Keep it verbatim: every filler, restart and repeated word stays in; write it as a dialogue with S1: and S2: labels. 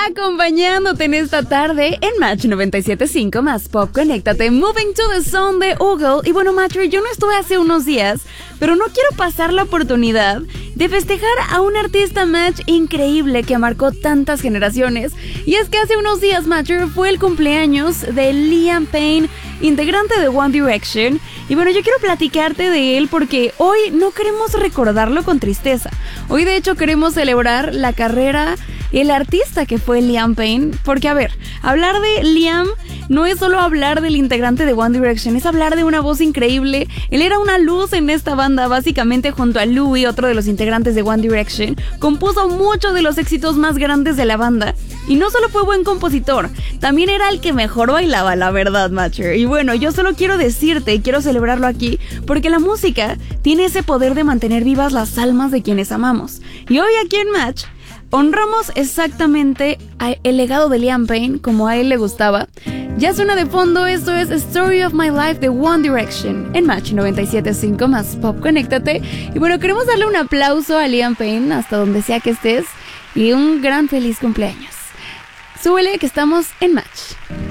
S1: acompañándote en esta tarde en Match noventa y siete punto cinco más Pop. Conéctate, Moving to the Sun de Oogle. Y bueno, Matcher, yo no estuve hace unos días, pero no quiero pasar la oportunidad de festejar a un artista, Match, increíble que marcó tantas generaciones. Y es que hace unos días, Matcher, fue el cumpleaños de Liam Payne, integrante de One Direction. Y bueno, yo quiero platicarte de él porque hoy no queremos recordarlo con tristeza. Hoy de hecho queremos celebrar la carrera, el artista que fue Liam Payne. Porque a ver, hablar de Liam no es solo hablar del integrante de One Direction, es hablar de una voz increíble. Él era una luz en esta banda, básicamente junto a Louis, otro de los integrantes de One Direction. Compuso muchos de los éxitos más grandes de la banda. Y no solo fue buen compositor, también era el que mejor bailaba, la verdad, Matcher. Y bueno, yo solo quiero decirte y quiero celebrarlo aquí, porque la música tiene ese poder de mantener vivas las almas de quienes amamos. Y hoy aquí en Match honramos exactamente el legado de Liam Payne como a él le gustaba. Ya suena de fondo, esto es Story of My Life de One Direction en Match noventa y siete punto cinco más Pop. Conéctate. Y bueno, queremos darle un aplauso a Liam Payne hasta donde sea que estés y un gran feliz cumpleaños. Súbele que estamos en Match.